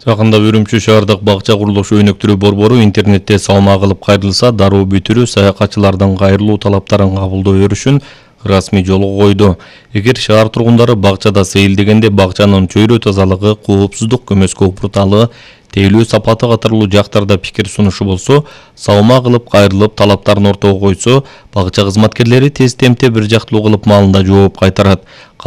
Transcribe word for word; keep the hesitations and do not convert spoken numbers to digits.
Жакында Үрүмчү шаардык бакча курулушу өнөктүрүү борбору интернетте салма кылып кайрылса дароо бүтүрүү саякатчылардын кайрылуу талаптарын кабылдоо өрүшүн расмий жолго койду. Эгер шаар тургундары бакчада сейилдегенде бакчанын чөйрө тазалыгы, коопсуздук көмөскө упурталыгы, тейлөө сапаты катарлуу жактарда пикир сунушу болсо, салма кылып кайрылып талаптарын ортого койсо, бакча кызматкерлери тез темпте бир жактылуу кылып маалында жооп кайтарат.